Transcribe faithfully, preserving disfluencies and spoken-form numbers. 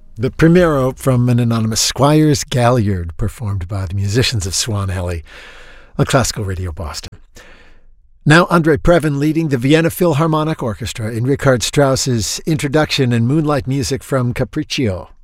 The Primero from an anonymous Squires Galliard, performed by the musicians of Swan Alley on Classical Radio Boston. Now Andre Previn leading the Vienna Philharmonic Orchestra in Richard Strauss's introduction and moonlight music from Capriccio.